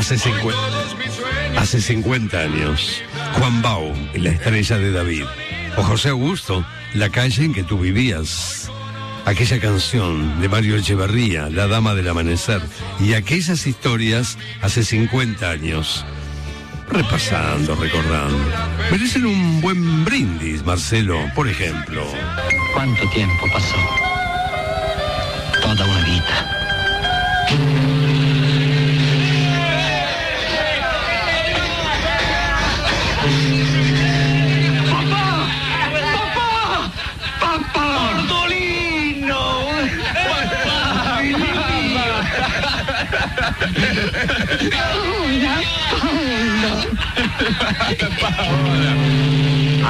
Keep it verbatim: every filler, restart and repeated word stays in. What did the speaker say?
Hace cincuenta, hace cincuenta años, Juan Bau, la estrella de David. O José Augusto, la calle en que tú vivías. Aquella canción de Mario Echeverría, La Dama del Amanecer. Y aquellas historias hace cincuenta años. Repasando, recordando. Merecen un buen brindis, Marcelo, por ejemplo. ¿Cuánto tiempo pasó? Toda una vida. ¡Papá! ¡Papá! ¡Papá! ¡Bordolino! ¡Papá! ¡Paola! ¡Paola!